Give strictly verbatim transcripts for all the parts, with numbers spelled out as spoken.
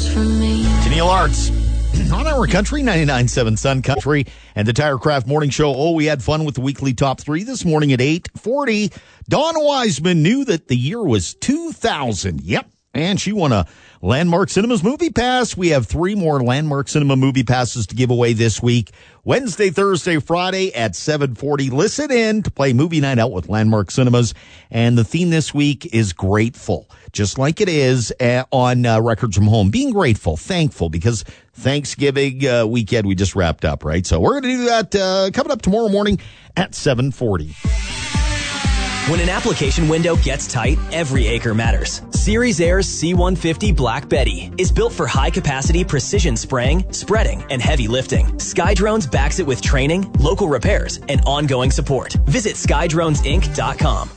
just for me. Tennille Arts on our country, ninety-nine point seven Sun Country, and the TireCraft Morning Show. Oh, we had fun with the weekly top three this morning at eight forty. Dawn Wiseman knew that the year was two thousand. Yep. And she won a Landmark Cinemas movie pass. We have three more Landmark Cinema movie passes to give away this week. Wednesday, Thursday, Friday at seven forty. Listen in to play Movie Night Out with Landmark Cinemas. And the theme this week is grateful, just like it is uh, on uh, Records from Home. Being grateful, thankful, because Thanksgiving uh, weekend we just wrapped up, right? So we're going to do that uh, coming up tomorrow morning at seven forty. When an application window gets tight, every acre matters. Series Air's C one fifty Black Betty is built for high-capacity precision spraying, spreading, and heavy lifting. Skydrones backs it with training, local repairs, and ongoing support. Visit skydrones inc dot com.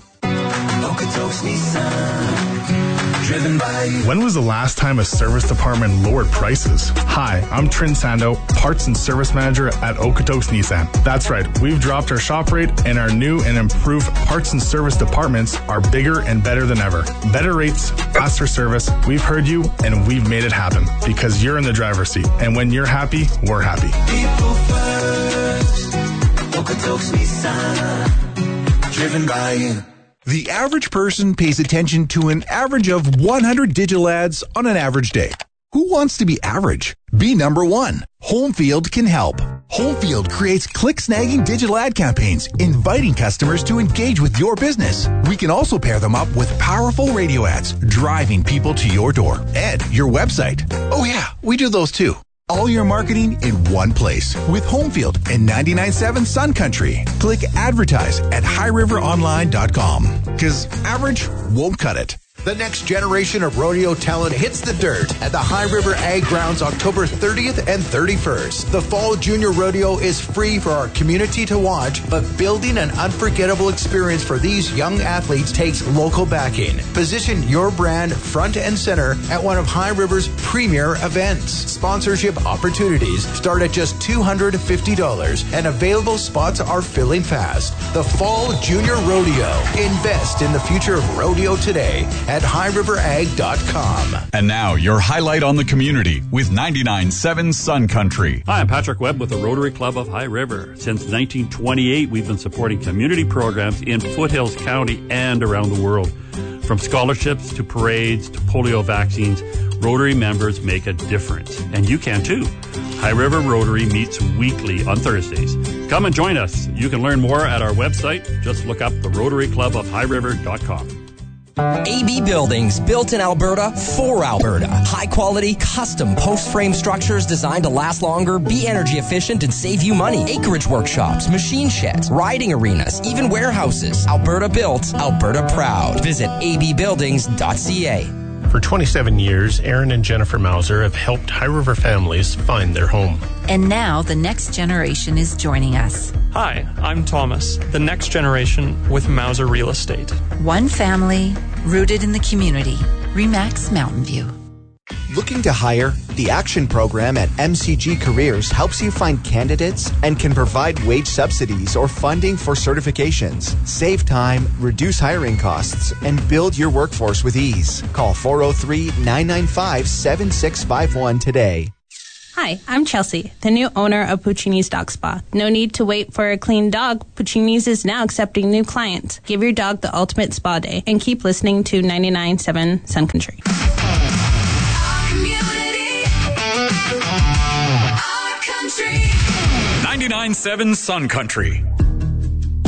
When was the last time a service department lowered prices? Hi, I'm Trin Sando, Parts and Service Manager at Okotoks Nissan. That's right, we've dropped our shop rate and our new and improved Parts and Service departments are bigger and better than ever. Better rates, faster service, we've heard you and we've made it happen because you're in the driver's seat. And when you're happy, we're happy. People first, Okotoks Nissan, driven by you. The average person pays attention to an average of one hundred digital ads on an average day. Who wants to be average? Be number one. Homefield can help. Homefield creates click-snagging digital ad campaigns, inviting customers to engage with your business. We can also pair them up with powerful radio ads, driving people to your door and your website. Oh yeah, we do those too. All your marketing in one place with Homefield and ninety-nine point seven Sun Country. Click advertise at high river online dot com because average won't cut it. The next generation of rodeo talent hits the dirt at the High River Ag Grounds October thirtieth and thirty-first. The Fall Junior Rodeo is free for our community to watch, but building an unforgettable experience for these young athletes takes local backing. Position your brand front and center at one of High River's premier events. Sponsorship opportunities start at just two hundred fifty dollars, and available spots are filling fast. The Fall Junior Rodeo. Invest in the future of rodeo today at high river ag dot com. And now, your highlight on the community with ninety-nine point seven Sun Country. Hi, I'm Patrick Webb with the Rotary Club of High River. Since nineteen twenty-eight, we've been supporting community programs in Foothills County and around the world. From scholarships to parades to polio vaccines, Rotary members make a difference. And you can too. High River Rotary meets weekly on Thursdays. Come and join us. You can learn more at our website. Just look up the Rotary Club of High River dot com. A B Buildings, built in Alberta for Alberta. High quality, custom post frame structures designed to last longer, be energy efficient, and save you money. Acreage workshops, machine sheds, riding arenas, even warehouses. Alberta built, Alberta proud. Visit a b buildings dot c a. For twenty-seven years, Aaron and Jennifer Mauser have helped High River families find their home. And now the next generation is joining us. Hi, I'm Thomas, the next generation with Mauser Real Estate. One family, rooted in the community. Remax Mountain View. Looking to hire? The Action Program at M C G Careers helps you find candidates and can provide wage subsidies or funding for certifications. Save time, reduce hiring costs, and build your workforce with ease. Call four oh three, nine nine five, seven six five one today. Hi, I'm Chelsea, the new owner of Puccini's Dog Spa. No need to wait for a clean dog. Puccini's is now accepting new clients. Give your dog the ultimate spa day and keep listening to ninety-nine point seven Sun Country. ninety-nine point seven Sun Country.